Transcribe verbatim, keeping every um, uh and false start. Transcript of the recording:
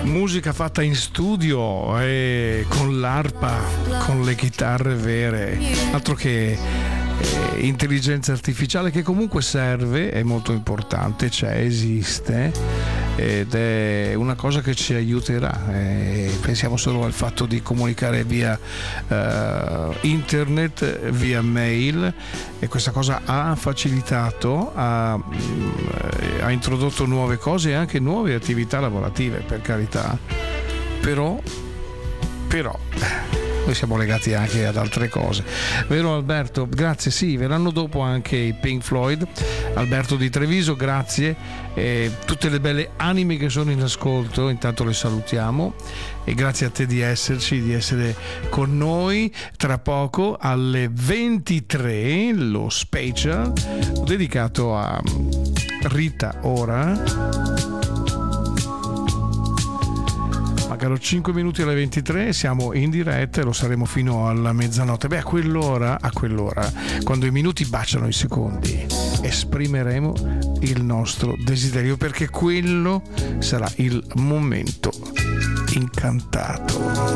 musica fatta in studio e con l'arpa, con le chitarre vere, altro che eh, intelligenza artificiale, che comunque serve, è molto importante, c'è, esiste ed è una cosa che ci aiuterà. Eh, pensiamo solo al fatto di comunicare via eh, internet, via mail, e questa cosa ha facilitato, ha, ha introdotto nuove cose e anche nuove attività lavorative, per carità, però però noi siamo legati anche ad altre cose, vero Alberto? Grazie. Sì, verranno dopo anche i Pink Floyd. Alberto di Treviso, grazie, e tutte le belle anime che sono in ascolto, intanto le salutiamo e grazie a te di esserci, di essere con noi. Tra poco alle ventitré lo special dedicato a Rita Ora. Mancano cinque minuti alle ventitré, siamo in diretta e lo saremo fino alla mezzanotte. Beh, a quell'ora, a quell'ora, quando i minuti baciano i secondi, esprimeremo il nostro desiderio, perché quello sarà il momento incantato.